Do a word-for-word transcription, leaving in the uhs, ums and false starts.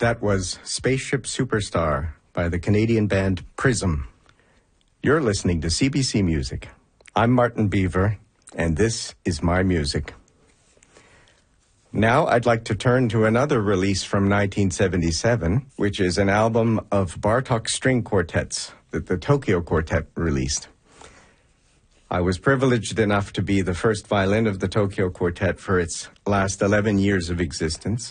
That was Spaceship Superstar by the Canadian band Prism. You're listening to C B C Music. I'm Martin Beaver, and this is my music. Now I'd like to turn to another release from nineteen seventy-seven, which is an album of Bartok string quartets that the Tokyo Quartet released. I was privileged enough to be the first violin of the Tokyo Quartet for its last eleven years of existence.